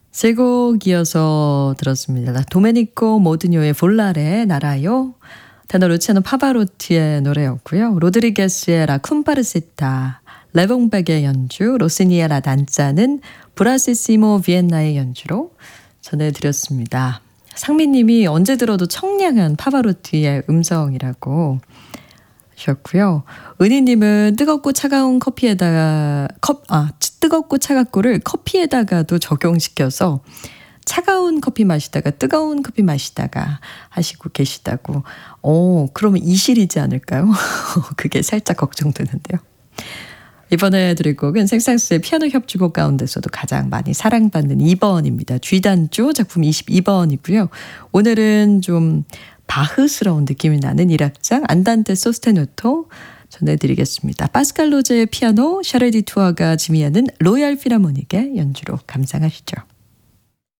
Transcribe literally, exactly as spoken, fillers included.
세 곡 이어서 들었습니다. 도메니코 모드뇨의 볼라레 나라요. 테너 루치아노 파바로티의 노래였고요. 로드리게스의 라 쿰파르시타, 레봉백의 연주, 로시니의 라 단짜는 브라시시모 비엔나의 연주로 전해드렸습니다. 상민님이 언제 들어도 청량한 파바로티의 음성이라고 하셨고요. 은희님은 뜨겁고 차가운 커피에다가 컵, 아, 뜨겁고 차갑고를 커피에다가도 적용시켜서 차가운 커피 마시다가 뜨거운 커피 마시다가 하시고 계시다고. 오, 그러면 이실이지 않을까요? 그게 살짝 걱정되는데요. 이번에 드릴 곡은 생상스의 피아노 협주곡 가운데서도 가장 많이 사랑받는 이 번입니다. G단조 작품 이십이 번이고요. 오늘은 좀 바흐스러운 느낌이 나는 일 악장 안단테 소스테누토 전해드리겠습니다. 파스칼 로제의 피아노, 샤르디 투어가 지휘하는 로얄 필하모닉의 연주로 감상하시죠.